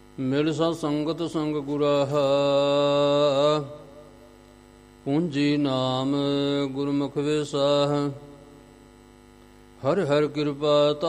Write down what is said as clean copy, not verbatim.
ਮਿਲ ਸਤ ਸੰਗਤ ਸੰਗ ਗੁਰਾਹ, ਪੂੰਜੀ ਨਾਮ ਗੁਰਮੁਖ ਵਿਸਾਹ। ਹਰਿ ਹਰਿ ਕਿਰਪਾ